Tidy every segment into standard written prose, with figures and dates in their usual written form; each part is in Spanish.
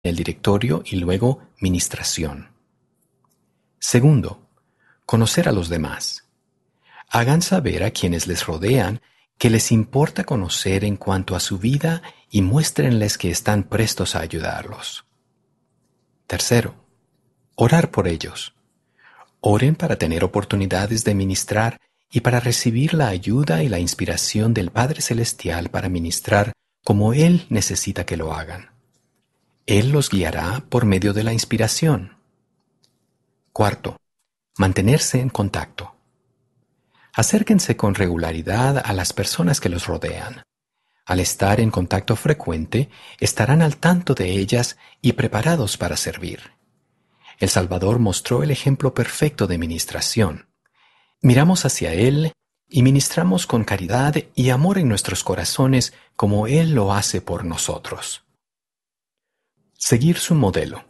el directorio y luego ministración. Segundo, conocer a los demás. Hagan saber a quienes les rodean que les importa conocer en cuanto a su vida y muéstrenles que están prestos a ayudarlos. Tercero, orar por ellos. Oren para tener oportunidades de ministrar y para recibir la ayuda y la inspiración del Padre Celestial para ministrar como Él necesita que lo hagan. Él los guiará por medio de la inspiración. Cuarto, mantenerse en contacto. Acérquense con regularidad a las personas que los rodean. Al estar en contacto frecuente, estarán al tanto de ellas y preparados para servir. El Salvador mostró el ejemplo perfecto de ministración. Miramos hacia Él y ministramos con caridad y amor en nuestros corazones como Él lo hace por nosotros. Seguir su modelo.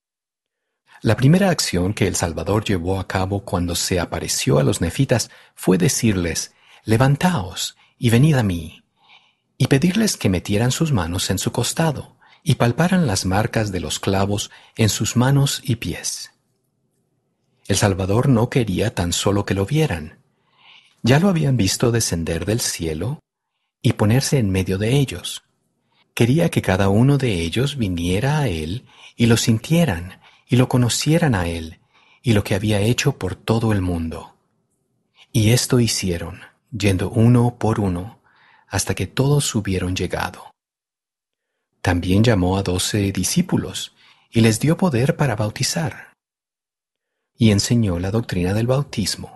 La primera acción que el Salvador llevó a cabo cuando se apareció a los nefitas fue decirles: «Levantaos y venid a mí», y pedirles que metieran sus manos en su costado y palparan las marcas de los clavos en sus manos y pies. El Salvador no quería tan solo que lo vieran. Ya lo habían visto descender del cielo y ponerse en medio de ellos. Quería que cada uno de ellos viniera a Él y lo sintieran y lo conocieran a Él y lo que había hecho por todo el mundo. Y esto hicieron, yendo uno por uno, hasta que todos hubieron llegado. También llamó a 12 discípulos y les dio poder para bautizar. Y enseñó la doctrina del bautismo.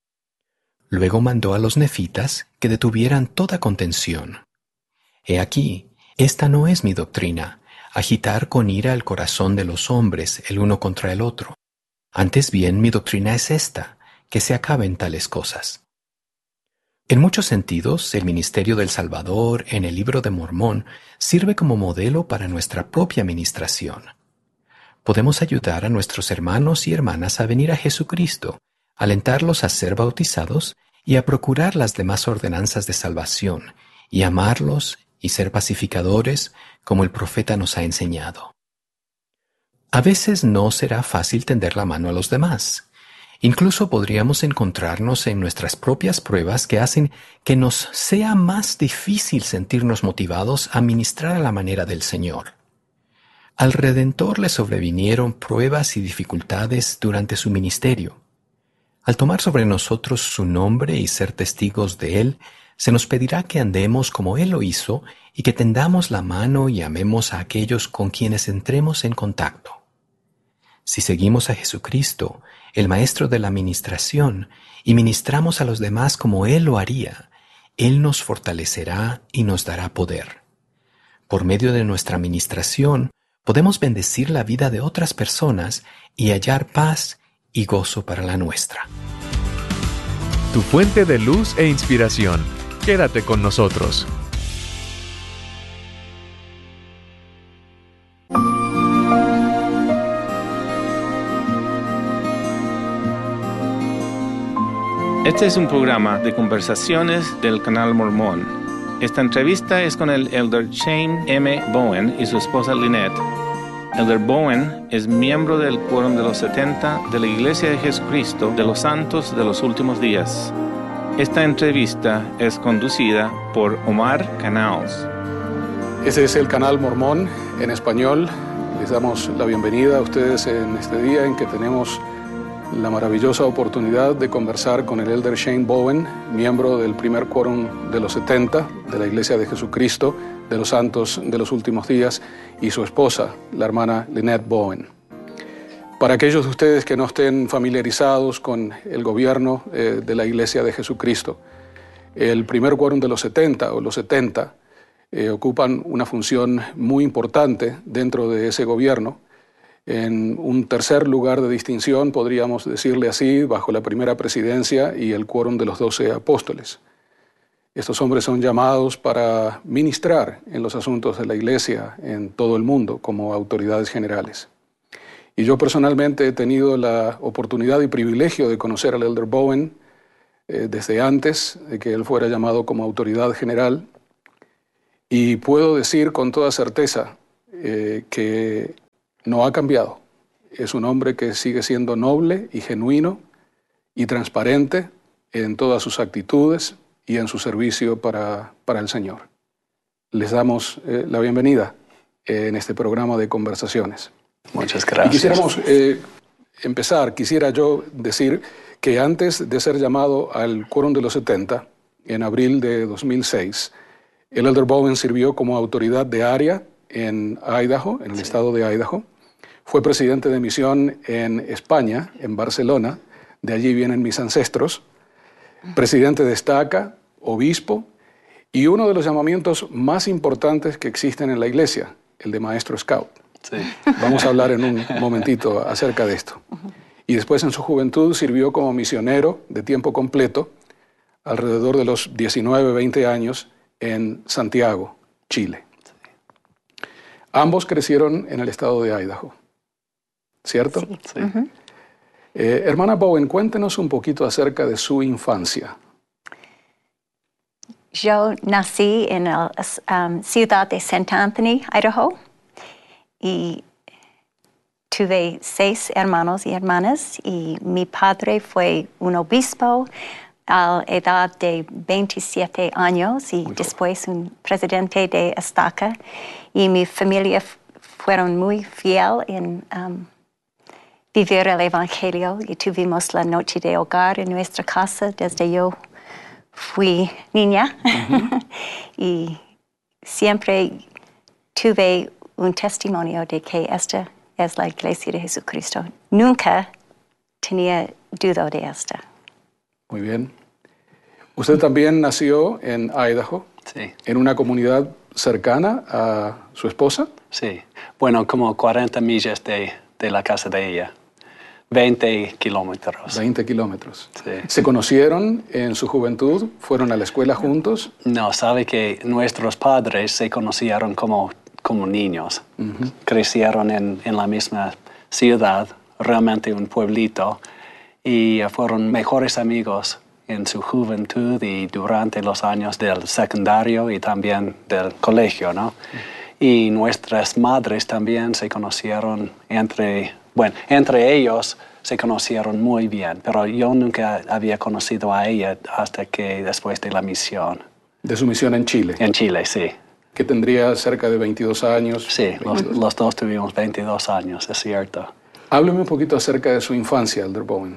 Luego mandó a los nefitas que detuvieran toda contención. He aquí, esta no es mi doctrina, agitar con ira el corazón de los hombres el uno contra el otro. Antes bien, mi doctrina es esta, que se acaben tales cosas. En muchos sentidos, el ministerio del Salvador en el Libro de Mormón sirve como modelo para nuestra propia ministración. Podemos ayudar a nuestros hermanos y hermanas a venir a Jesucristo, alentarlos a ser bautizados y a procurar las demás ordenanzas de salvación, y amarlos y ser pacificadores como el profeta nos ha enseñado. A veces no será fácil tender la mano a los demás. Incluso podríamos encontrarnos en nuestras propias pruebas que hacen que nos sea más difícil sentirnos motivados a ministrar a la manera del Señor. Al Redentor le sobrevinieron pruebas y dificultades durante su ministerio. Al tomar sobre nosotros su nombre y ser testigos de Él, se nos pedirá que andemos como Él lo hizo y que tendamos la mano y amemos a aquellos con quienes entremos en contacto. Si seguimos a Jesucristo, el Maestro de la ministración, y ministramos a los demás como Él lo haría, Él nos fortalecerá y nos dará poder. Por medio de nuestra ministración, podemos bendecir la vida de otras personas y hallar paz y gozo para la nuestra. Tu fuente de luz e inspiración. Quédate con nosotros. Este es un programa de conversaciones del Canal Mormón. Esta entrevista es con el Elder Shane M. Bowen y su esposa Lynette. Elder Bowen es miembro del Quórum de los 70 de la Iglesia de Jesucristo de los Santos de los Últimos Días. Esta entrevista es conducida por Omar Canals. Ese es el Canal Mormón en español. Les damos la bienvenida a ustedes en este día en que tenemos la maravillosa oportunidad de conversar con el Elder Shane Bowen, miembro del primer Quórum de los 70 de la Iglesia de Jesucristo de los Santos de los Últimos Días, y su esposa, la hermana Lynette Bowen. Para aquellos de ustedes que no estén familiarizados con el gobierno de la Iglesia de Jesucristo, el primer Quórum de los 70 o los 70 ocupan una función muy importante dentro de ese gobierno. En un tercer lugar de distinción, podríamos decirle así, bajo la primera presidencia y el Quórum de los 12 apóstoles. Estos hombres son llamados para ministrar en los asuntos de la Iglesia en todo el mundo como autoridades generales. Y yo personalmente he tenido la oportunidad y privilegio de conocer al Elder Bowen desde antes de que él fuera llamado como autoridad general. Y puedo decir con toda certeza que no ha cambiado. Es un hombre que sigue siendo noble y genuino y transparente en todas sus actitudes y en su servicio para el Señor. Les damos la bienvenida en este programa de conversaciones. Muchas gracias. Y quisiéramos quisiera yo decir que antes de ser llamado al Quórum de los 70, en abril de 2006, el Elder Bowen sirvió como autoridad de área en Idaho, en el estado de Idaho. Fue presidente de misión en España, en Barcelona. De allí vienen mis ancestros. Presidente de estaca, obispo, y uno de los llamamientos más importantes que existen en la iglesia, el de maestro scout. Sí. Vamos a hablar en un momentito acerca de esto. Y después en su juventud sirvió como misionero de tiempo completo, alrededor de los 19, 20 años, en Santiago, Chile. Ambos crecieron en el estado de Idaho, ¿cierto? Sí. Sí. Hermana Bowen, cuéntenos un poquito acerca de su infancia. Yo nací en la ciudad de St. Anthony, Idaho, y tuve 6 hermanos y hermanas, y mi padre fue un obispo a la edad de 27 años y después un presidente de estaca, y mi familia fueron muy fiel en vivir el evangelio, y tuvimos la noche de hogar en nuestra casa desde yo fui niña. Y siempre tuve un testimonio de que esta es la iglesia de Jesucristo. Nunca tenía duda de esta. Muy bien. Usted también nació en Idaho, Sí. en una comunidad cercana a su esposa. Sí. Bueno, como 40 millas de la casa de ella. 20 kilómetros. 20 kilómetros. Sí. ¿Se conocieron en su juventud? ¿Fueron a la escuela juntos? No, sabe que nuestros padres se conocieron como niños. Crecieron en la misma ciudad, realmente un pueblito, y fueron mejores amigos en su juventud y durante los años del secundario y también del colegio, ¿no? Y nuestras madres también se conocieron entre ellos se conocieron muy bien, pero yo nunca había conocido a ella hasta que después de la misión. De su misión en Chile. En Chile, sí. Que tendría cerca de 22 años. Sí, los dos tuvimos 22 años, es cierto. Hábleme un poquito acerca de su infancia, Elder Bowen.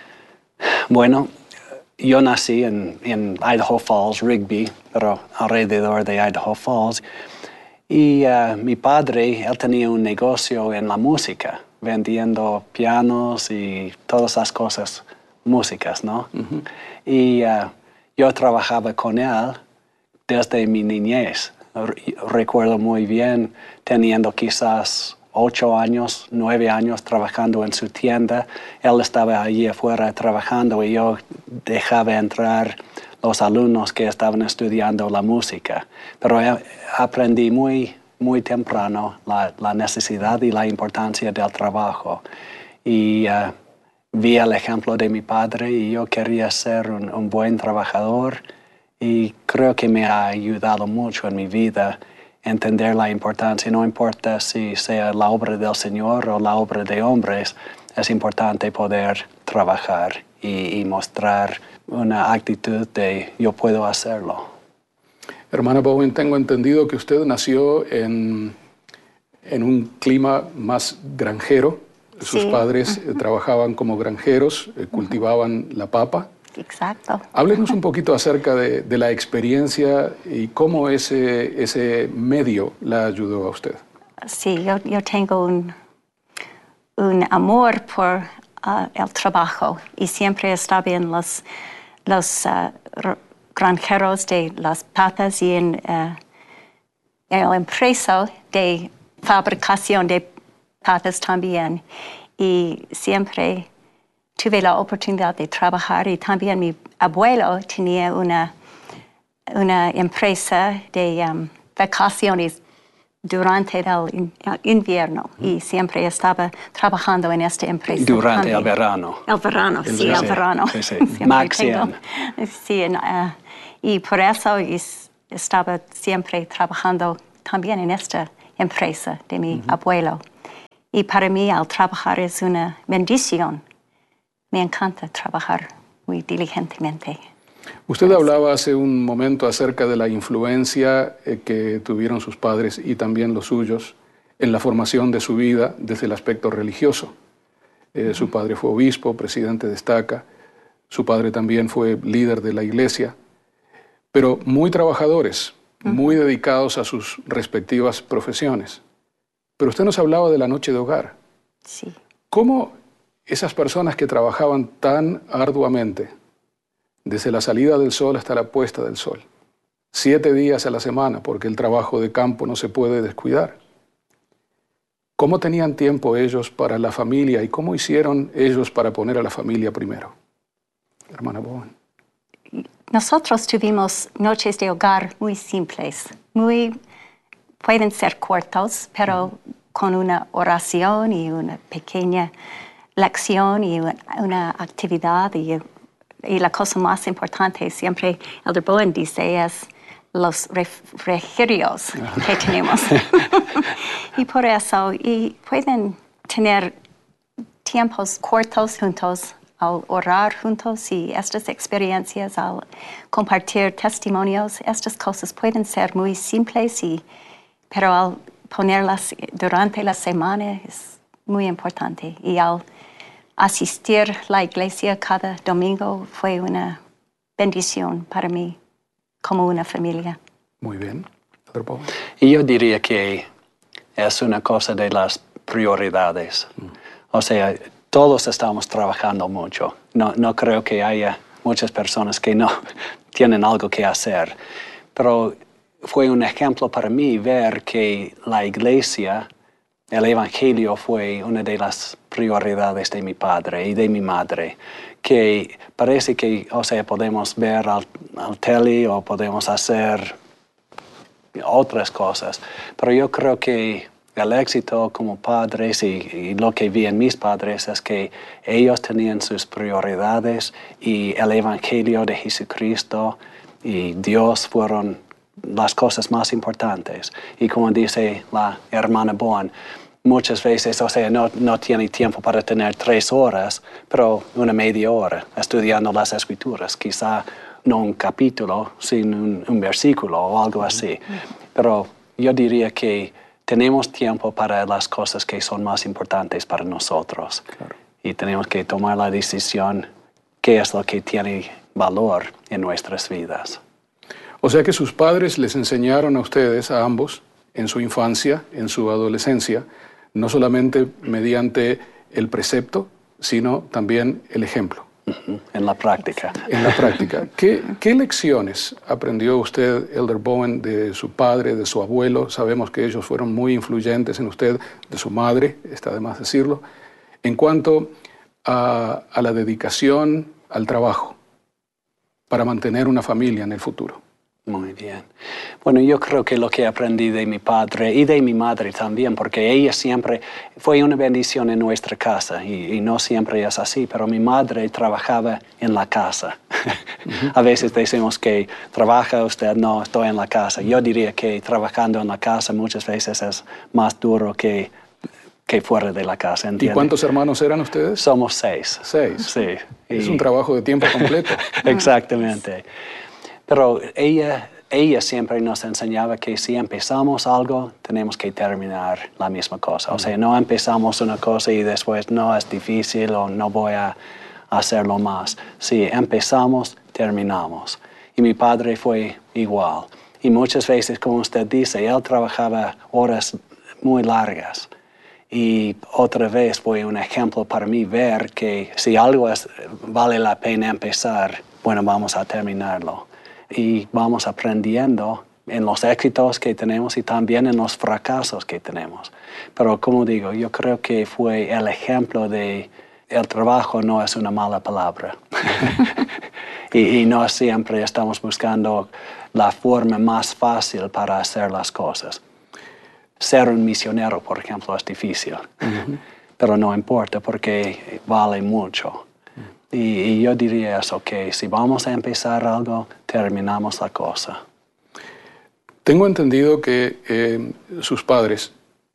Bueno, yo nací en Idaho Falls, Rigby, pero alrededor de Idaho Falls. Y mi padre, él tenía un negocio en la música, vendiendo pianos y todas esas cosas, músicas, ¿no? Y yo trabajaba con él desde mi niñez. Recuerdo muy bien teniendo quizás 8 años, 9 años trabajando en su tienda. Él estaba allí afuera trabajando y yo dejaba entrar los alumnos que estaban estudiando la música. Pero aprendí muy temprano la necesidad y la importancia del trabajo. Y vi el ejemplo de mi padre y yo quería ser un buen trabajador. Y creo que me ha ayudado mucho en mi vida entender la importancia. No importa si sea la obra del Señor o la obra de hombres, es importante poder trabajar y mostrar una actitud de yo puedo hacerlo. Hermana Bowen, tengo entendido que usted nació en un clima más granjero. Sus padres trabajaban como granjeros, cultivaban la papa. Exacto. Háblenos un poquito acerca de la experiencia y cómo ese medio la ayudó a usted. Sí, yo tengo un amor por el trabajo y siempre estaba en los granjeros de las papas y en la empresa de fabricación de papas también. Y siempre tuve la oportunidad de trabajar, y también mi abuelo tenía una empresa de vacaciones durante el invierno y siempre estaba trabajando en esta empresa. Durante el verano. El verano, sí, el verano. Sí, sí. Maxien. Sí, y por eso estaba siempre trabajando también en esta empresa de mi abuelo. Y para mí, al trabajar es una bendición. Me encanta trabajar muy diligentemente. Usted hablaba hace un momento acerca de la influencia que tuvieron sus padres y también los suyos en la formación de su vida desde el aspecto religioso. Su padre fue obispo, presidente de estaca, su padre también fue líder de la iglesia, pero muy trabajadores, muy dedicados a sus respectivas profesiones. Pero usted nos hablaba de la noche de hogar. Sí. ¿Cómo esas personas que trabajaban tan arduamente, desde la salida del sol hasta la puesta del sol, 7 días a la semana, porque el trabajo de campo no se puede descuidar, cómo tenían tiempo ellos para la familia y cómo hicieron ellos para poner a la familia primero? Hermana Bowen. Nosotros tuvimos noches de hogar muy simples, pueden ser cortos, pero con una oración y una pequeña lección y una actividad. Y la cosa más importante, siempre Elder Bowen dice, es los refrigerios que tenemos. Y por eso, y pueden tener tiempos cortos juntos, al orar juntos, y estas experiencias, al compartir testimonios, estas cosas pueden ser muy simples, pero al ponerlas durante la semana es muy importante. Y al asistir a la iglesia cada domingo fue una bendición para mí, como una familia. Muy bien. Y yo diría que es una cosa de las prioridades. O sea, todos estamos trabajando mucho. No creo que haya muchas personas que no tienen algo que hacer. Pero fue un ejemplo para mí ver que la iglesia, el evangelio fue una de las prioridades de mi padre y de mi madre. Que parece que, o sea, podemos ver al tele o podemos hacer otras cosas. Pero yo creo que el éxito como padres y lo que vi en mis padres es que ellos tenían sus prioridades y el evangelio de Jesucristo y Dios fueron las cosas más importantes. Y como dice la hermana Bowen, muchas veces, o sea, no tiene tiempo para tener 3 horas, pero una media hora estudiando las escrituras. Quizá no un capítulo, sino un versículo o algo así. Pero yo diría que tenemos tiempo para las cosas que son más importantes para nosotros. Claro. Y tenemos que tomar la decisión qué es lo que tiene valor en nuestras vidas. O sea que sus padres les enseñaron a ustedes, a ambos, en su infancia, en su adolescencia, no solamente mediante el precepto, sino también el ejemplo. En la práctica. En la práctica. ¿Qué lecciones aprendió usted, Elder Bowen, de su padre, de su abuelo? Sabemos que ellos fueron muy influyentes en usted, de su madre, está de más decirlo, en cuanto a la dedicación al trabajo para mantener una familia en el futuro. Muy bien. Bueno, yo creo que lo que aprendí de mi padre y de mi madre también, porque ella siempre fue una bendición en nuestra casa y no siempre es así, pero mi madre trabajaba en la casa. A veces decimos que trabaja usted, no, estoy en la casa. Yo diría que trabajando en la casa muchas veces es más duro que fuera de la casa, ¿entiende? ¿Y cuántos hermanos eran ustedes? Somos 6. 6. Sí. Es un trabajo de tiempo completo. Exactamente. Pero ella siempre nos enseñaba que si empezamos algo, tenemos que terminar la misma cosa. O sea, no empezamos una cosa y después no es difícil o no voy a hacerlo más. Si empezamos, terminamos. Y mi padre fue igual. Y muchas veces, como usted dice, él trabajaba horas muy largas. Y otra vez fue un ejemplo para mí ver que si algo vale la pena empezar, bueno, vamos a terminarlo. Y vamos aprendiendo en los éxitos que tenemos y también en los fracasos que tenemos. Pero como digo, yo creo que fue el ejemplo de el trabajo no es una mala palabra. y no siempre estamos buscando la forma más fácil para hacer las cosas. Ser un misionero, por ejemplo, es difícil. Pero no importa porque vale mucho. Y yo diría eso, que si vamos a empezar algo, terminamos la cosa. Tengo entendido que sus padres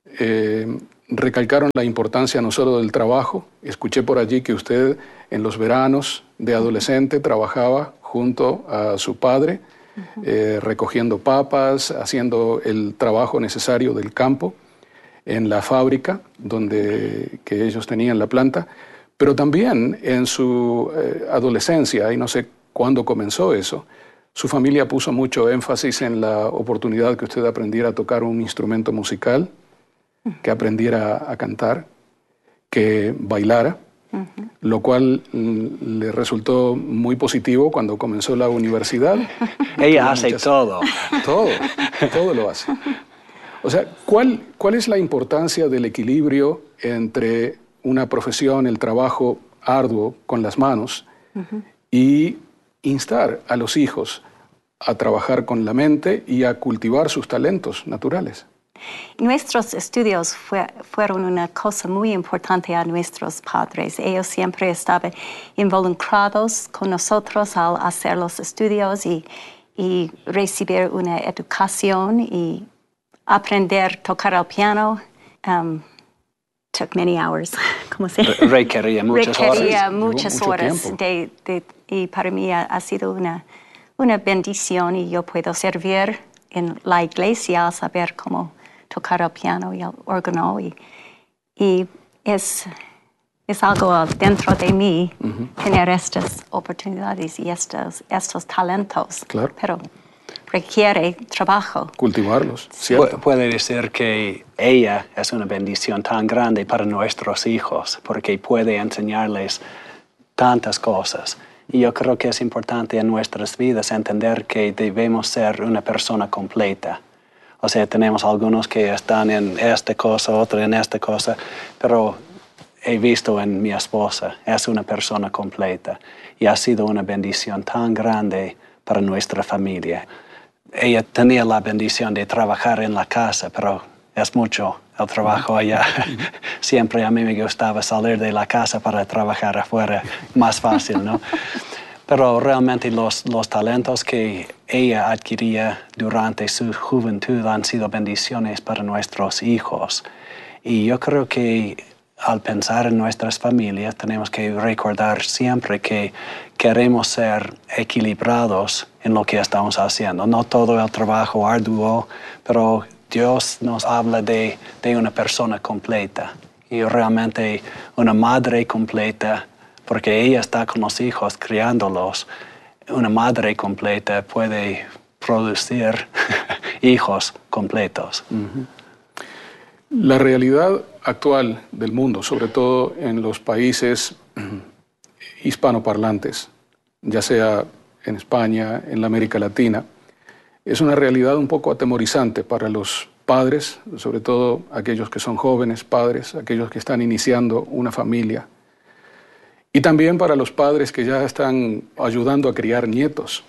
recalcaron la importancia no solo del trabajo. Escuché por allí que usted en los veranos de adolescente trabajaba junto a su padre, recogiendo papas, haciendo el trabajo necesario del campo en la fábrica que ellos tenían la planta, pero también en su adolescencia, y no sé cuándo comenzó eso, su familia puso mucho énfasis en la oportunidad que usted aprendiera a tocar un instrumento musical, que aprendiera a cantar, que bailara, lo cual le resultó muy positivo cuando comenzó la universidad. Ella hace todo. Todo lo hace. O sea, ¿cuál es la importancia del equilibrio entre una profesión, el trabajo arduo con las manos, y instar a los hijos a trabajar con la mente y a cultivar sus talentos naturales? Nuestros estudios fueron una cosa muy importante a nuestros padres. Ellos siempre estaban involucrados con nosotros al hacer los estudios y recibir una educación y aprender a tocar el piano. Took many hours. ¿Cómo se dice? Requería muchas horas. Y para mí ha sido una bendición, y yo puedo servir en la iglesia a saber cómo tocar el piano y el órgano, y es algo dentro de mí tener estas oportunidades y estos talentos. Claro. Pero requiere trabajo. Cultivarlos, ¿cierto? Puede decir que ella es una bendición tan grande para nuestros hijos, porque puede enseñarles tantas cosas. Y yo creo que es importante en nuestras vidas entender que debemos ser una persona completa. O sea, tenemos algunos que están en esta cosa, otro en esta cosa, pero he visto en mi esposa, es una persona completa, y ha sido una bendición tan grande para nuestra familia. Ella tenía la bendición de trabajar en la casa, pero es mucho el trabajo allá. Siempre a mí me gustaba salir de la casa para trabajar afuera, más fácil, ¿no? Pero realmente los talentos que ella adquiría durante su juventud han sido bendiciones para nuestros hijos. Y yo creo que al pensar en nuestras familias tenemos que recordar siempre que queremos ser equilibrados en lo que estamos haciendo. No todo el trabajo arduo, pero Dios nos habla de una persona completa. Y realmente una madre completa, porque ella está con los hijos criándolos, una madre completa puede producir hijos completos. La realidad actual del mundo, sobre todo en los países hispanoparlantes, ya sea en España, en la América Latina, es una realidad un poco atemorizante para los padres, sobre todo aquellos que son jóvenes padres, aquellos que están iniciando una familia, y también para los padres que ya están ayudando a criar nietos.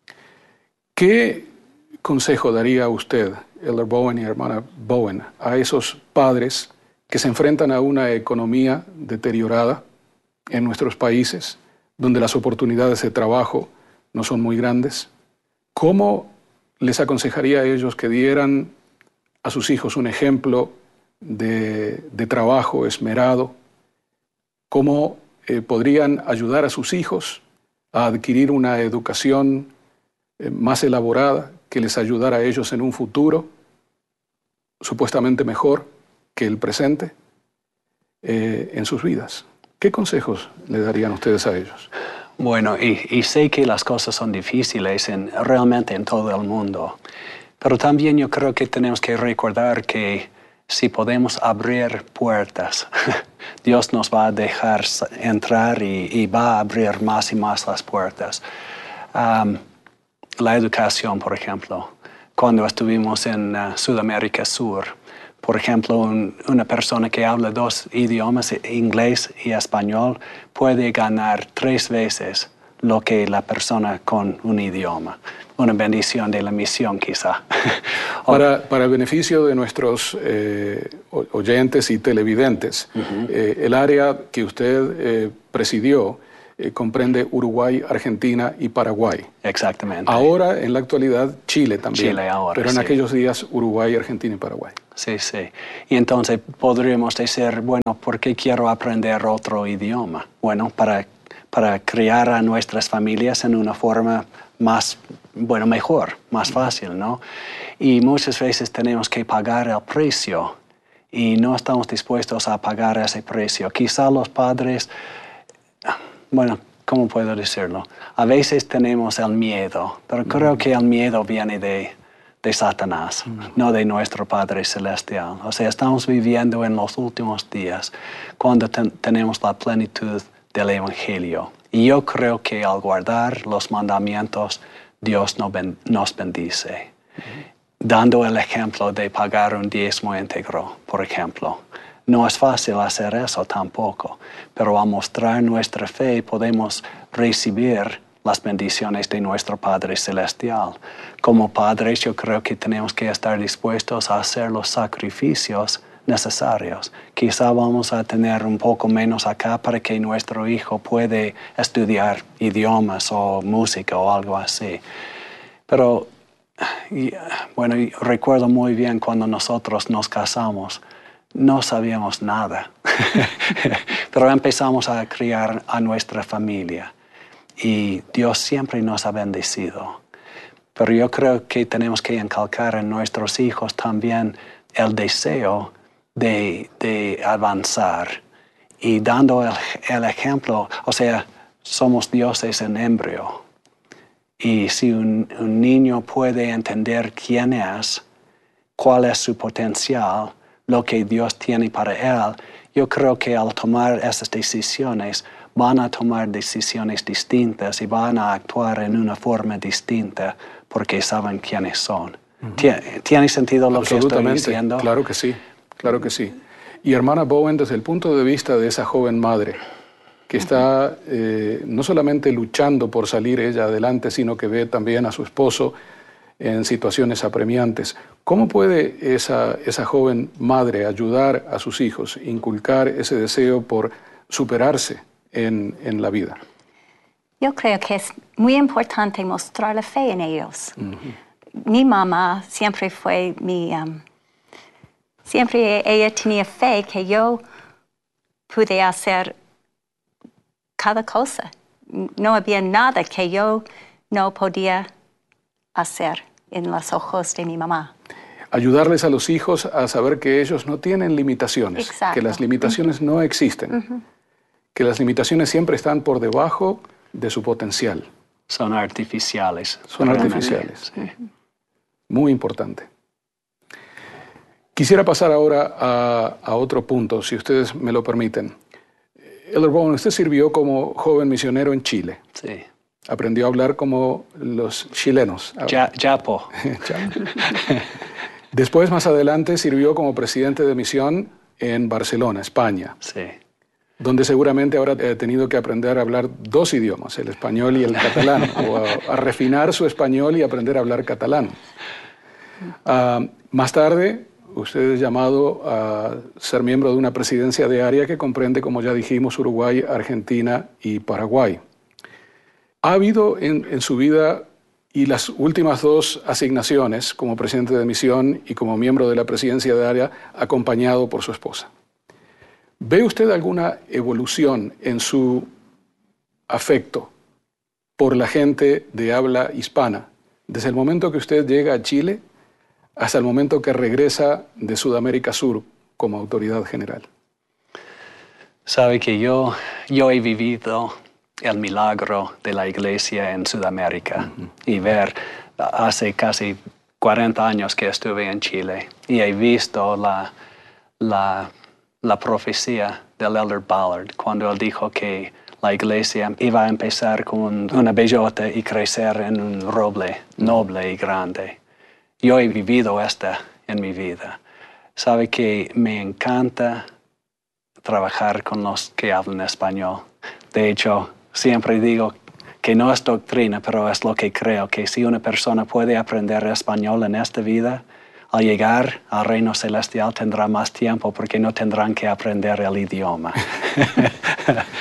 ¿Qué consejo daría usted, Elder Bowen y hermana Bowen, a esos padres que se enfrentan a una economía deteriorada en nuestros países, donde las oportunidades de trabajo no son muy grandes? ¿Cómo les aconsejaría a ellos que dieran a sus hijos un ejemplo de trabajo esmerado? ¿Cómo podrían ayudar a sus hijos a adquirir una educación más elaborada que les ayudara a ellos en un futuro supuestamente mejor que el presente en sus vidas? ¿Qué consejos le darían ustedes a ellos? Bueno, y sé que las cosas son difíciles realmente en todo el mundo, pero también yo creo que tenemos que recordar que si podemos abrir puertas, Dios nos va a dejar entrar y va a abrir más y más las puertas. La educación, por ejemplo. Cuando estuvimos en Sudamérica Sur, por ejemplo, una persona que habla 2 idiomas, inglés y español, puede ganar 3 veces lo que la persona con un idioma. Una bendición de la misión, quizá. Para el beneficio de nuestros oyentes y televidentes, el área que usted presidió comprende Uruguay, Argentina y Paraguay. Exactamente. Ahora, en la actualidad, Chile también. Chile ahora, pero en sí. aquellos días, Uruguay, Argentina y Paraguay. Sí, sí. Y entonces podríamos decir, bueno, ¿por qué quiero aprender otro idioma? Bueno, para criar a nuestras familias en una forma más, bueno, mejor, más fácil, ¿no? Y muchas veces tenemos que pagar el precio y no estamos dispuestos a pagar ese precio. Quizá los padres, bueno, ¿cómo puedo decirlo? A veces tenemos el miedo, pero creo que el miedo viene de Satanás, no de nuestro Padre Celestial. O sea, estamos viviendo en los últimos días cuando tenemos la plenitud del Evangelio. Y yo creo que al guardar los mandamientos, Dios nos bendice. Dando el ejemplo de pagar un diezmo íntegro, por ejemplo. No es fácil hacer eso tampoco, pero al mostrar nuestra fe podemos recibir las bendiciones de nuestro Padre Celestial. Como padres, yo creo que tenemos que estar dispuestos a hacer los sacrificios necesarios. Quizá vamos a tener un poco menos acá para que nuestro hijo pueda estudiar idiomas o música o algo así. Pero, bueno, recuerdo muy bien cuando nosotros nos casamos, no sabíamos nada, pero empezamos a criar a nuestra familia. Y Dios siempre nos ha bendecido. Pero yo creo que tenemos que inculcar en nuestros hijos también el deseo de avanzar. Y dando el ejemplo, o sea, somos dioses en embrión. Y si un niño puede entender quién es, cuál es su potencial, lo que Dios tiene para él, yo creo que al tomar esas decisiones, van a tomar decisiones distintas y van a actuar en una forma distinta porque saben quiénes son. ¿Tiene sentido lo que estoy diciendo? Claro que sí, claro que sí. Y hermana Bowen, desde el punto de vista de esa joven madre que está no solamente luchando por salir ella adelante, sino que ve también a su esposo en situaciones apremiantes, ¿cómo puede esa joven madre ayudar a sus hijos, inculcar ese deseo por superarse en la vida? Yo creo que es muy importante mostrar la fe en ellos. Mi mamá siempre fue siempre ella tenía fe que yo pude hacer cada cosa. No había nada que yo no podía hacer en los ojos de mi mamá. Ayudarles a los hijos a saber que ellos no tienen limitaciones, Exacto. que las limitaciones no existen, que las limitaciones siempre están por debajo de su potencial. Son artificiales. Son artificiales. Sí. Muy importante. Quisiera pasar ahora a otro punto, si ustedes me lo permiten. Elder Bowen, usted sirvió como joven misionero en Chile. Sí. Aprendió a hablar como los chilenos. Yapo. Después, más adelante, sirvió como presidente de misión en Barcelona, España. Sí. Donde seguramente habrá tenido que aprender a hablar dos idiomas, el español y el catalán, o a refinar su español y aprender a hablar catalán. Más tarde, usted es llamado a ser miembro de una presidencia de área que comprende, como ya dijimos, Uruguay, Argentina y Paraguay. ¿Ha habido en su vida y las últimas dos asignaciones como presidente de misión y como miembro de la presidencia de área acompañado por su esposa? ¿Ve usted alguna evolución en su afecto por la gente de habla hispana desde el momento que usted llega a Chile hasta el momento que regresa de Sudamérica Sur como autoridad general? Sabe que yo he vivido el milagro de la iglesia en Sudamérica y ver, hace casi 40 años que estuve en Chile y he visto la profecía del Elder Ballard cuando él dijo que la iglesia iba a empezar con una bellota y crecer en un roble noble y grande. Yo he vivido esta en mi vida. Sabe que me encanta trabajar con los que hablan español. De hecho, siempre digo que no es doctrina, pero es lo que creo, que si una persona puede aprender español en esta vida, al llegar al reino celestial tendrá más tiempo porque no tendrán que aprender el idioma.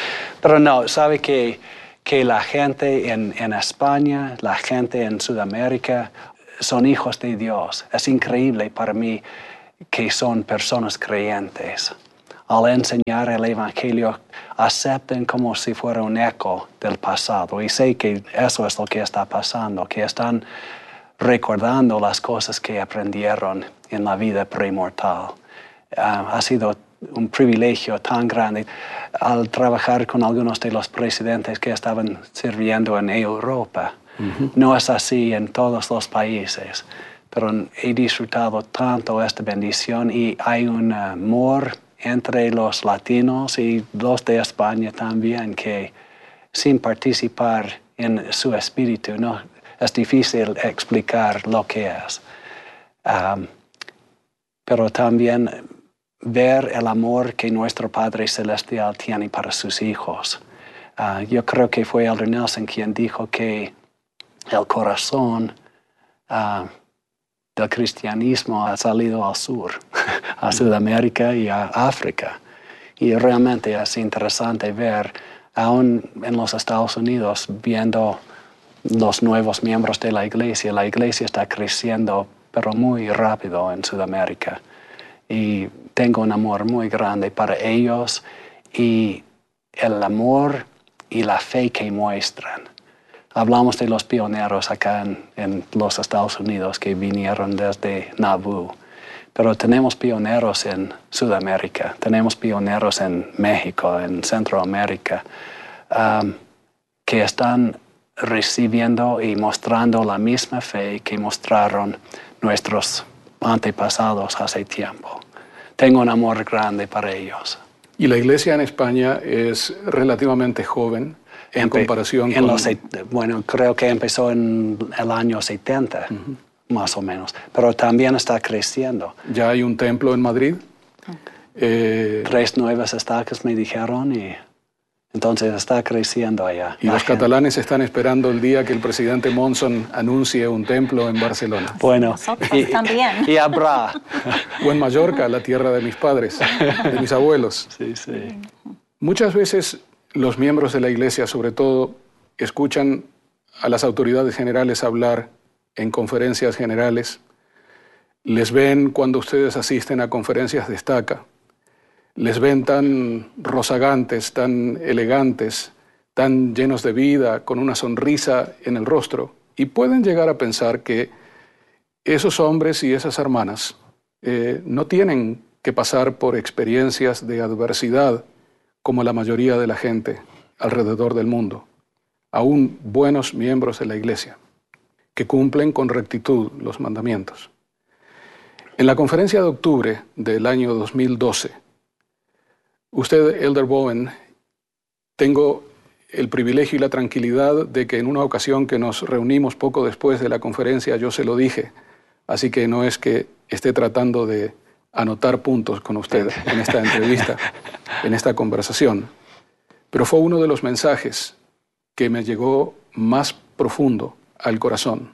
Pero no, sabe que la gente en España, la gente en Sudamérica, son hijos de Dios. Es increíble para mí que son personas creyentes. Al enseñar el Evangelio, acepten como si fuera un eco del pasado. Y sé que eso es lo que está pasando, que están recordando las cosas que aprendieron en la vida premortal. Ha sido un privilegio tan grande al trabajar con algunos de los presidentes que estaban sirviendo en Europa. No es así en todos los países, pero he disfrutado tanto esta bendición y hay un amor entre los latinos y los de España también que sin participar en su espíritu no es difícil explicar lo que es. Pero también ver el amor que nuestro Padre Celestial tiene para sus hijos. Yo creo que fue Elder Nelson quien dijo que el corazón del cristianismo ha salido al sur, a Sudamérica y a África. Y realmente es interesante ver, aún en los Estados Unidos, viendo los nuevos miembros de la iglesia está creciendo, pero muy rápido en Sudamérica. Y tengo un amor muy grande para ellos y el amor y la fe que muestran. Hablamos de los pioneros acá en los Estados Unidos que vinieron desde Nauvoo, pero tenemos pioneros en Sudamérica, tenemos pioneros en México, en Centroamérica, que están recibiendo y mostrando la misma fe que mostraron nuestros antepasados hace tiempo. Tengo un amor grande para ellos. Y la iglesia en España es relativamente joven en comparación con... Bueno, creo que empezó en el año 70, más o menos, pero también está creciendo. ¿Ya hay un templo en Madrid? 3 nuevas estacas me dijeron y entonces está creciendo allá. Y los catalanes están esperando el día que el presidente Monzón anuncie un templo en Barcelona. Bueno, nosotros también. Y habrá. O en Mallorca, la tierra de mis padres, de mis abuelos. Sí, sí. Muchas veces los miembros de la iglesia, sobre todo, escuchan a las autoridades generales hablar en conferencias generales. Les ven cuando ustedes asisten a conferencias de estaca. Les ven tan rozagantes, tan elegantes, tan llenos de vida, con una sonrisa en el rostro. Y pueden llegar a pensar que esos hombres y esas hermanas no tienen que pasar por experiencias de adversidad como la mayoría de la gente alrededor del mundo. Aún buenos miembros de la iglesia, que cumplen con rectitud los mandamientos. En la conferencia de octubre del año 2012, usted, Elder Bowen, tengo el privilegio y la tranquilidad de que en una ocasión que nos reunimos poco después de la conferencia yo se lo dije, así que no es que esté tratando de anotar puntos con usted en esta entrevista, en esta conversación, pero fue uno de los mensajes que me llegó más profundo al corazón.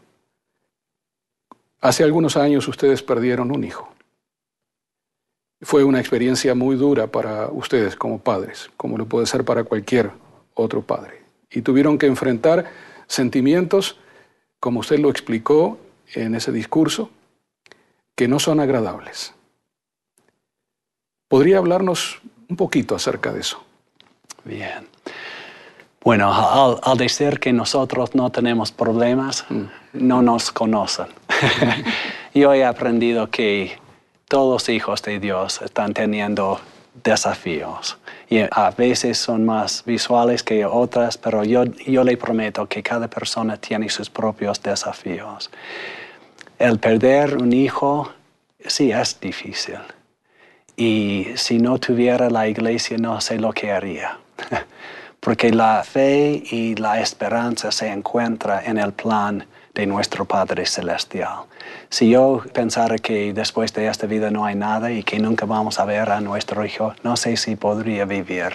Hace algunos años ustedes perdieron un hijo. Fue una experiencia muy dura para ustedes como padres, como lo puede ser para cualquier otro padre. Y tuvieron que enfrentar sentimientos, como usted lo explicó en ese discurso, que no son agradables. ¿Podría hablarnos un poquito acerca de eso? Bien. Bueno, al decir que nosotros no tenemos problemas, no nos conocen. Yo he aprendido que todos los hijos de Dios están teniendo desafíos. Y a veces son más visuales que otras, pero yo le prometo que cada persona tiene sus propios desafíos. El perder un hijo, sí, es difícil. Y si no tuviera la iglesia, no sé lo que haría. Porque la fe y la esperanza se encuentran en el plan de nuestro Padre Celestial. Si yo pensara que después de esta vida no hay nada y que nunca vamos a ver a nuestro hijo, no sé si podría vivir.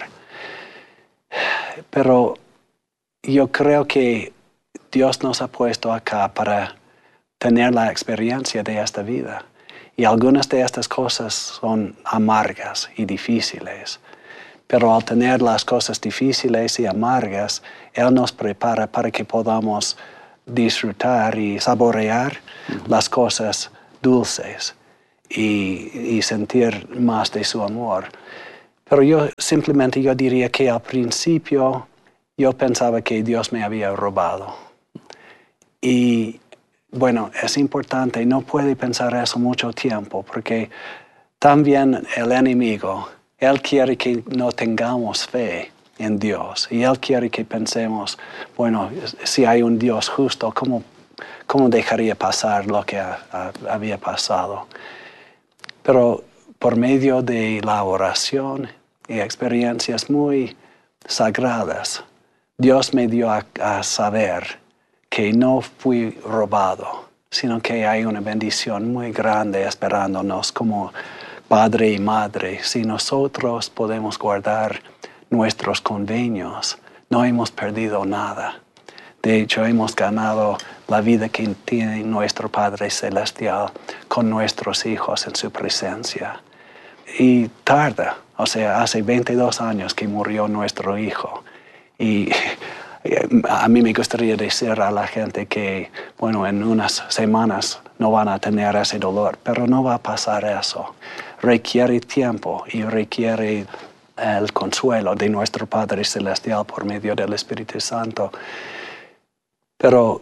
Pero yo creo que Dios nos ha puesto acá para tener la experiencia de esta vida. Y algunas de estas cosas son amargas y difíciles. Pero al tener las cosas difíciles y amargas, Él nos prepara para que podamos disfrutar y saborear las cosas dulces y sentir más de su amor. Pero yo diría que al principio yo pensaba que Dios me había robado. Y bueno, es importante, no puede pensar eso mucho tiempo, porque también el enemigo, él quiere que no tengamos fe en Dios. Y Él quiere que pensemos, bueno, si hay un Dios justo, ¿cómo dejaría pasar lo que había pasado? Pero por medio de la oración y experiencias muy sagradas, Dios me dio a saber que no fui robado, sino que hay una bendición muy grande esperándonos como padre y madre. Si nosotros podemos guardar nuestros convenios, no hemos perdido nada. De hecho, hemos ganado la vida que tiene nuestro Padre Celestial con nuestros hijos en su presencia. Y tarda, o sea, hace 22 años que murió nuestro hijo. Y a mí me gustaría decir a la gente que, bueno, en unas semanas no van a tener ese dolor, pero no va a pasar eso. Requiere tiempo y requiere el consuelo de nuestro Padre Celestial por medio del Espíritu Santo. Pero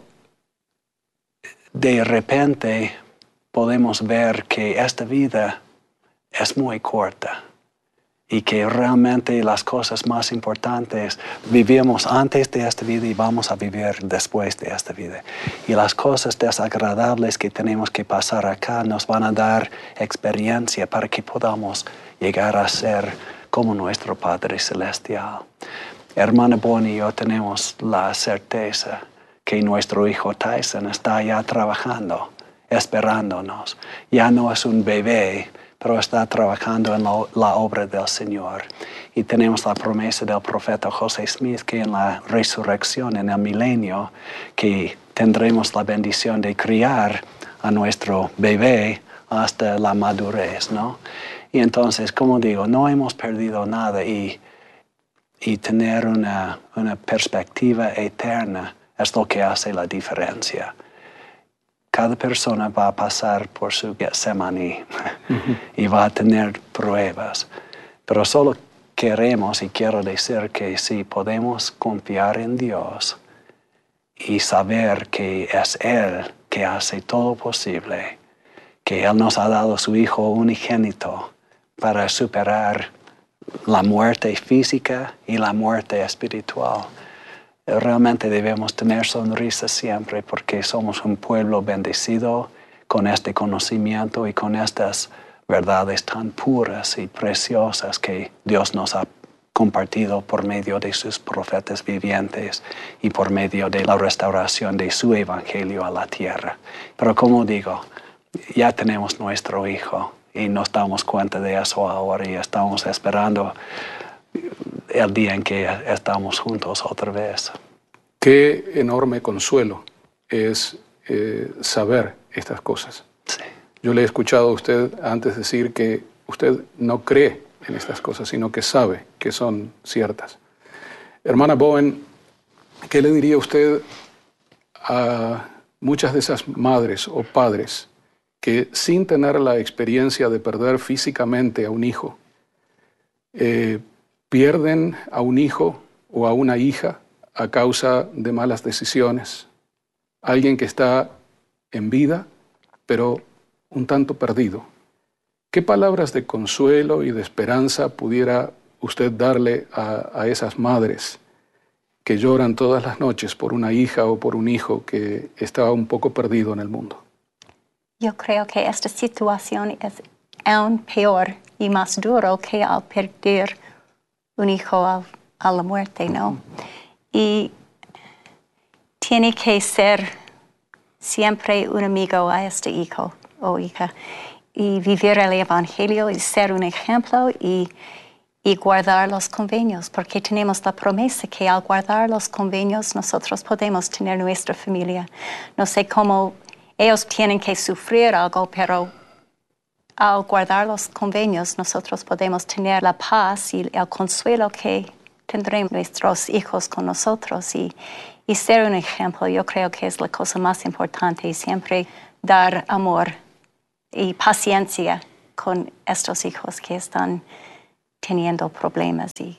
de repente podemos ver que esta vida es muy corta y que realmente las cosas más importantes vivimos antes de esta vida y vamos a vivir después de esta vida. Y las cosas desagradables que tenemos que pasar acá nos van a dar experiencia para que podamos llegar a ser como nuestro Padre Celestial. Hermana Bonnie y yo tenemos la certeza que nuestro hijo Tyson está ya trabajando, esperándonos. Ya no es un bebé, pero está trabajando en la obra del Señor. Y tenemos la promesa del profeta José Smith que en la resurrección, en el milenio, que tendremos la bendición de criar a nuestro bebé hasta la madurez, ¿no? Y entonces, como digo, no hemos perdido nada y tener una perspectiva eterna es lo que hace la diferencia. Cada persona va a pasar por su Getsemaní y va a tener pruebas. Pero solo queremos y quiero decir que si podemos confiar en Dios y saber que es Él que hace todo posible, que Él nos ha dado su Hijo unigénito para superar la muerte física y la muerte espiritual. Realmente debemos tener sonrisas siempre porque somos un pueblo bendecido con este conocimiento y con estas verdades tan puras y preciosas que Dios nos ha compartido por medio de sus profetas vivientes y por medio de la restauración de su evangelio a la tierra. Pero como digo, ya tenemos nuestro Hijo y nos damos cuenta de eso ahora y estamos esperando el día en que estamos juntos otra vez. Qué enorme consuelo es saber estas cosas. Sí. Yo le he escuchado a usted antes decir que usted no cree en estas cosas, sino que sabe que son ciertas. Hermana Bowen, ¿qué le diría usted a muchas de esas madres o padres que sin tener la experiencia de perder físicamente a un hijo, pierden a un hijo o a una hija a causa de malas decisiones? Alguien que está en vida, pero un tanto perdido. ¿Qué palabras de consuelo y de esperanza pudiera usted darle a esas madres que lloran todas las noches por una hija o por un hijo que está un poco perdido en el mundo? Yo creo que esta situación es aún peor y más duro que al perder un hijo a la muerte, ¿no? Y tiene que ser siempre un amigo a este hijo o hija y vivir el evangelio y ser un ejemplo y guardar los convenios, porque tenemos la promesa que al guardar los convenios nosotros podemos tener nuestra familia. No sé cómo ellos tienen que sufrir algo, pero al guardar los convenios, nosotros podemos tener la paz y el consuelo que tendrán nuestros hijos con nosotros y ser un ejemplo. Yo creo que es la cosa más importante y siempre dar amor y paciencia con estos hijos que están teniendo problemas y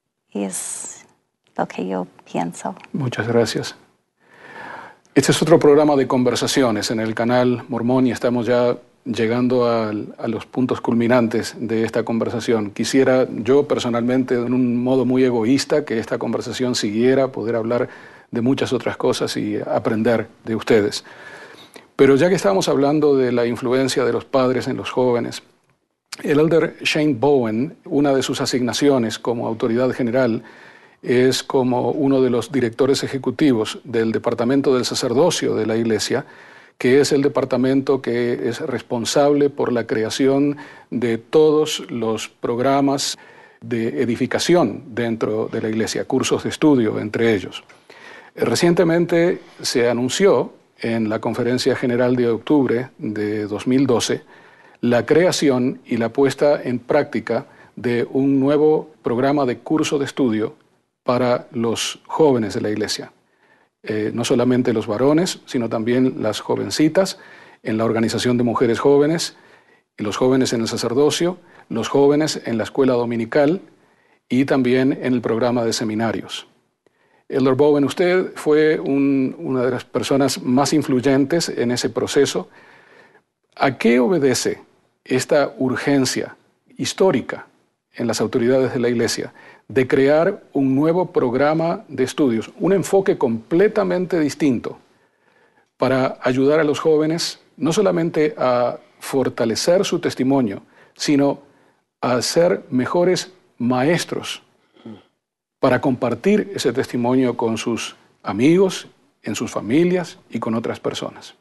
es lo que yo pienso. Muchas gracias. Este es otro programa de conversaciones en el canal Mormón y estamos ya llegando a los puntos culminantes de esta conversación. Quisiera yo personalmente, de un modo muy egoísta, que esta conversación siguiera, poder hablar de muchas otras cosas y aprender de ustedes. Pero ya que estamos hablando de la influencia de los padres en los jóvenes, el elder Shane Bowen, una de sus asignaciones como autoridad general, es como uno de los directores ejecutivos del Departamento del Sacerdocio de la Iglesia, que es el departamento que es responsable por la creación de todos los programas de edificación dentro de la Iglesia, cursos de estudio entre ellos. Recientemente se anunció en la Conferencia General de octubre de 2012 la creación y la puesta en práctica de un nuevo programa de curso de estudio para los jóvenes de la Iglesia. No solamente los varones, sino también las jovencitas en la Organización de Mujeres Jóvenes, los jóvenes en el sacerdocio, los jóvenes en la escuela dominical y también en el programa de seminarios. Elder Bowen, usted fue una de las personas más influyentes en ese proceso. ¿A qué obedece esta urgencia histórica en las autoridades de la Iglesia de crear un nuevo programa de estudios, un enfoque completamente distinto para ayudar a los jóvenes no solamente a fortalecer su testimonio, sino a ser mejores maestros para compartir ese testimonio con sus amigos, en sus familias y con otras personas?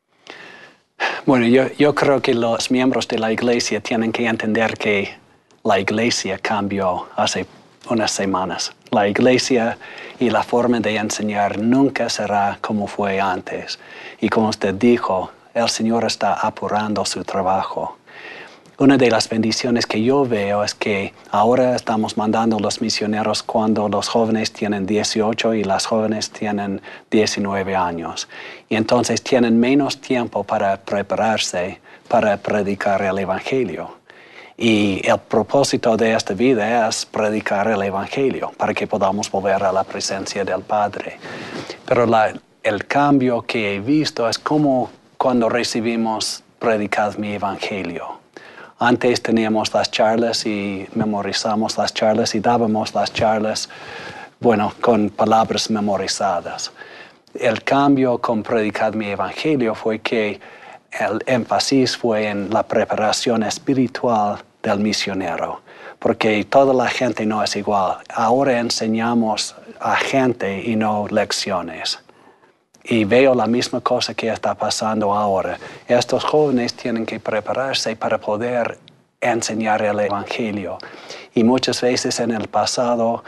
Bueno, yo creo que los miembros de la Iglesia tienen que entender que la Iglesia cambió hace unas semanas. La Iglesia y la forma de enseñar nunca será como fue antes. Y como usted dijo, el Señor está apurando su trabajo. Una de las bendiciones que yo veo es que ahora estamos mandando los misioneros cuando los jóvenes tienen 18 y las jóvenes tienen 19 años. Y entonces tienen menos tiempo para prepararse para predicar el Evangelio. Y el propósito de esta vida es predicar el Evangelio para que podamos volver a la presencia del Padre. Pero el cambio que he visto es como cuando recibimos predicad mi Evangelio. Antes teníamos las charlas y memorizamos las charlas y dábamos las charlas, con palabras memorizadas. El cambio con predicad mi Evangelio fue que el énfasis fue en la preparación espiritual del misionero, porque toda la gente no es igual. Ahora enseñamos a gente y no lecciones. Y veo la misma cosa que está pasando ahora. Estos jóvenes tienen que prepararse para poder enseñar el Evangelio. Y muchas veces en el pasado,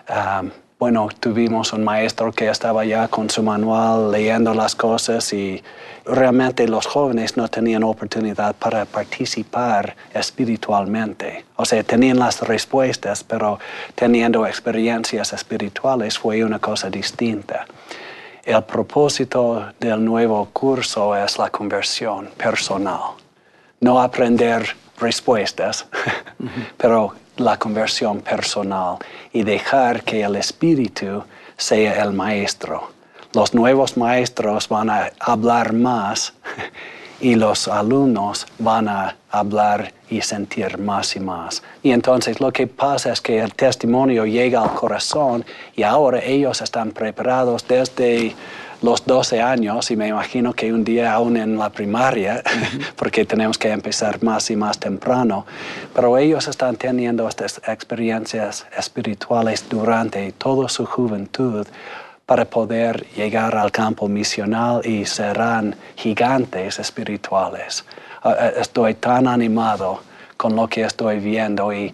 tuvimos un maestro que estaba ya con su manual leyendo las cosas y realmente los jóvenes no tenían oportunidad para participar espiritualmente. O sea, tenían las respuestas, pero teniendo experiencias espirituales fue una cosa distinta. El propósito del nuevo curso es la conversión personal. No aprender respuestas, pero la conversión personal y dejar que el Espíritu sea el maestro. Los nuevos maestros van a hablar más y los alumnos van a hablar y sentir más y más. Y entonces lo que pasa es que el testimonio llega al corazón y ahora ellos están preparados desde los 12 años y me imagino que un día aún en la primaria, porque tenemos que empezar más y más temprano, pero ellos están teniendo estas experiencias espirituales durante toda su juventud para poder llegar al campo misional y serán gigantes espirituales. Estoy tan animado con lo que estoy viendo y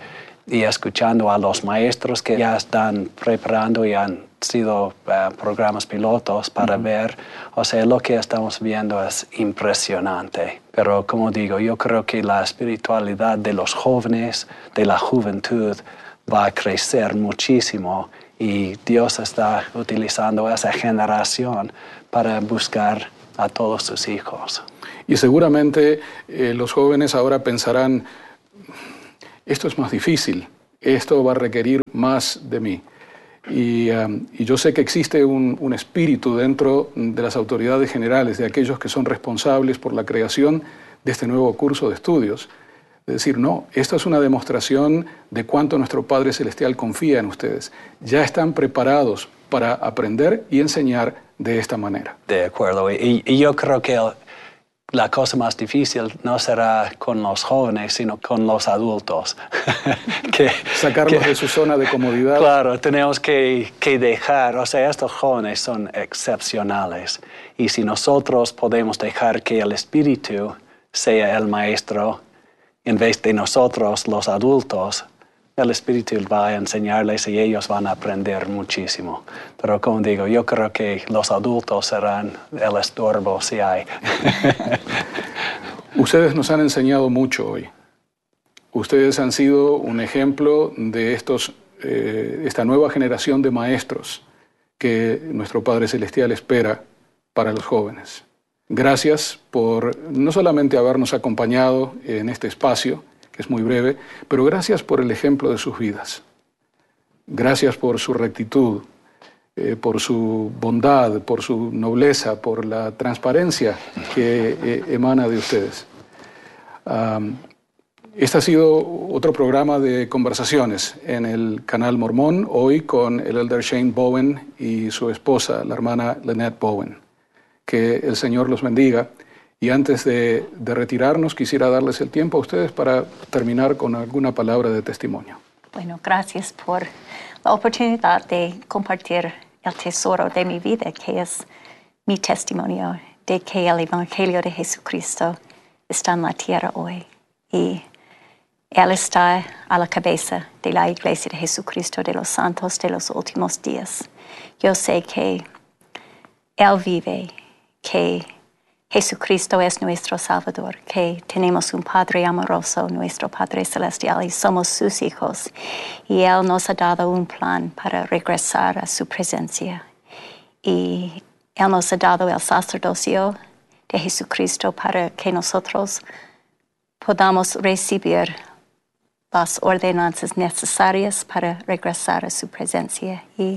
y escuchando a los maestros que ya están preparando y han sido programas pilotos para ver, o sea, lo que estamos viendo es impresionante. Pero como digo, yo creo que la espiritualidad de los jóvenes, de la juventud, va a crecer muchísimo y Dios está utilizando esa generación para buscar a todos sus hijos. Y seguramente los jóvenes ahora pensarán, esto es más difícil, esto va a requerir más de mí. Y yo sé que existe un espíritu dentro de las autoridades generales, de aquellos que son responsables por la creación de este nuevo curso de estudios. Es decir, no, esto es una demostración de cuánto nuestro Padre Celestial confía en ustedes. Ya están preparados para aprender y enseñar de esta manera. De acuerdo, y yo creo que la cosa más difícil no será con los jóvenes, sino con los adultos. Sacarlos de su zona de comodidad. Claro, tenemos que dejar, o sea, estos jóvenes son excepcionales. Y si nosotros podemos dejar que el Espíritu sea el maestro, en vez de nosotros, los adultos, el Espíritu va a enseñarles y ellos van a aprender muchísimo. Pero como digo, yo creo que los adultos serán el estorbo si hay. Ustedes nos han enseñado mucho hoy. Ustedes han sido un ejemplo de esta nueva generación de maestros que nuestro Padre Celestial espera para los jóvenes. Gracias por no solamente habernos acompañado en este espacio, que es muy breve, pero gracias por el ejemplo de sus vidas. Gracias por su rectitud, por su bondad, por su nobleza, por la transparencia que emana de ustedes. Este ha sido otro programa de conversaciones en el Canal Mormón, hoy con el Elder Shane Bowen y su esposa, la hermana Lynette Bowen. Que el Señor los bendiga. Y antes de retirarnos, quisiera darles el tiempo a ustedes para terminar con alguna palabra de testimonio. Bueno, gracias por la oportunidad de compartir el tesoro de mi vida, que es mi testimonio de que el Evangelio de Jesucristo está en la tierra hoy. Y Él está a la cabeza de la Iglesia de Jesucristo de los santos de los últimos días. Yo sé que Él vive, que Jesucristo es nuestro Salvador, que tenemos un Padre amoroso, nuestro Padre Celestial, y somos sus hijos. Y Él nos ha dado un plan para regresar a su presencia. Y Él nos ha dado el sacerdocio de Jesucristo para que nosotros podamos recibir las ordenanzas necesarias para regresar a su presencia. Y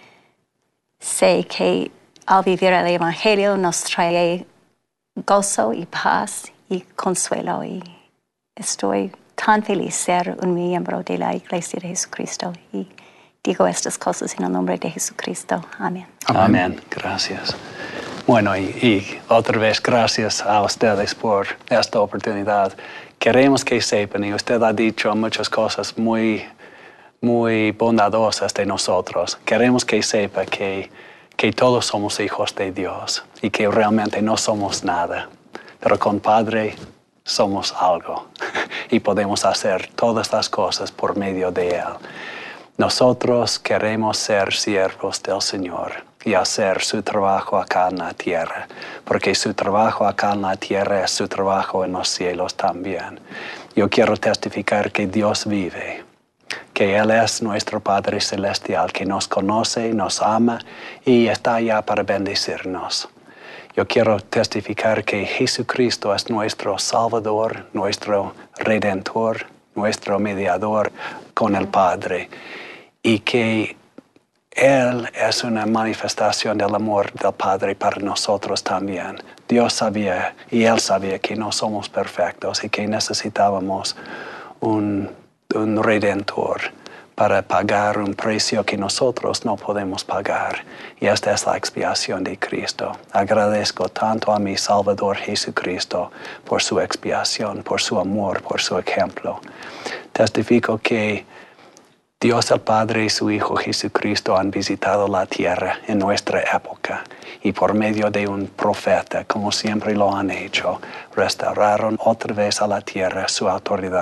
sé que al vivir el Evangelio nos trae gozo y paz y consuelo, y estoy tan feliz de ser un miembro de la Iglesia de Jesucristo, y digo estas cosas en el nombre de Jesucristo. Amén. Amén. Gracias. Bueno, y otra vez gracias a ustedes por esta oportunidad. Queremos que sepan, y usted ha dicho muchas cosas muy, muy bondadosas de nosotros. Queremos que sepa que todos somos hijos de Dios y que realmente no somos nada, pero con Padre somos algo y podemos hacer todas las cosas por medio de Él. Nosotros queremos ser siervos del Señor y hacer su trabajo acá en la tierra, porque su trabajo acá en la tierra es su trabajo en los cielos también. Yo quiero testificar que Dios vive, que Él es nuestro Padre Celestial, que nos conoce, nos ama y está allá para bendecirnos. Yo quiero testificar que Jesucristo es nuestro Salvador, nuestro Redentor, nuestro mediador con el Padre, y que Él es una manifestación del amor del Padre para nosotros también. Dios sabía y Él sabía que no somos perfectos y que necesitábamos un Redentor para pagar un precio que nosotros no podemos pagar. Y esta es la expiación de Cristo. Agradezco tanto a mi Salvador Jesucristo por su expiación, por su amor, por su ejemplo. Testifico que Dios el Padre y su Hijo Jesucristo han visitado la tierra en nuestra época y por medio de un profeta, como siempre lo han hecho, restauraron otra vez a la tierra su autoridad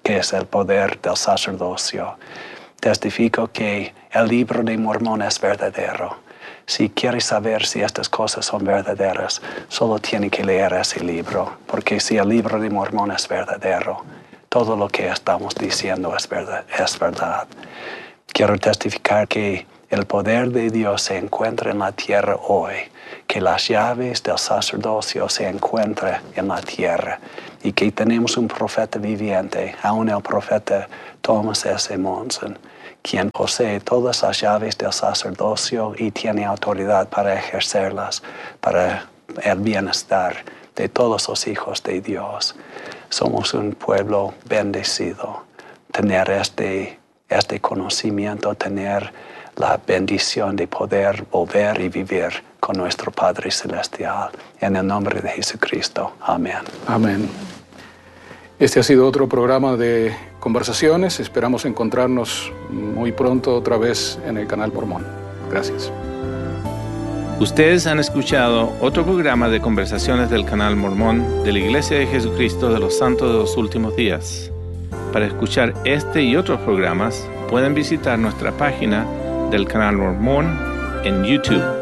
que es el poder del sacerdocio. Testifico que el libro de Mormón es verdadero. Si quieres saber si estas cosas son verdaderas, solo tiene que leer ese libro, porque si el libro de Mormón es verdadero, todo lo que estamos diciendo es verdad. Quiero testificar que el poder de Dios se encuentra en la tierra hoy, que las llaves del sacerdocio se encuentran en la tierra y que tenemos un profeta viviente, aún el profeta Thomas S. Monson, quien posee todas las llaves del sacerdocio y tiene autoridad para ejercerlas para el bienestar de todos los hijos de Dios. Somos un pueblo bendecido. Tener este conocimiento, tener la bendición de poder volver y vivir con nuestro Padre Celestial. En el nombre de Jesucristo. Amén. Amén. Este ha sido otro programa de conversaciones. Esperamos encontrarnos muy pronto otra vez en el Canal Mormón. Gracias. Ustedes han escuchado otro programa de conversaciones del Canal Mormón de la Iglesia de Jesucristo de los Santos de los Últimos Días. Para escuchar este y otros programas, pueden visitar nuestra página del Canal Mormón en YouTube.